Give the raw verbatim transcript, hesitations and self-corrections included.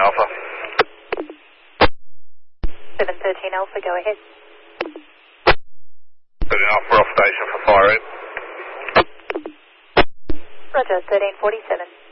Alpha. seven thirteen Alpha, go ahead. thirteen Alpha, off station for fire in. Roger, thirteen forty-seven.